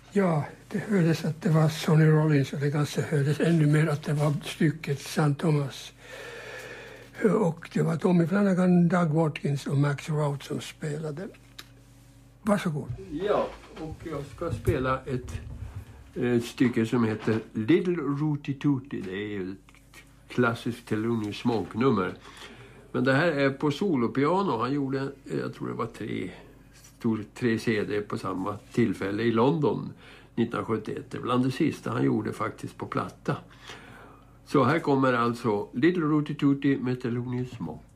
Ja, det hördes att det var Sonny Rollins och det kanske hördes ännu mer att det var stycket St. Thomas. Och det var Tommy Flanagan, Doug Watkins och Max Rout som spelade. Varsågod. Ja, och jag ska spela ett stycke som heter Little Rooty Tooty. Det är ju ett klassiskt Thelonious Monk-nummer. Men det här är på solopiano. Han gjorde, jag tror det var tre CD på samma tillfälle i London 1971. Det är bland det sista han gjorde faktiskt på platta. Så här kommer alltså Little Rooty Tooty med Thelonious Monk.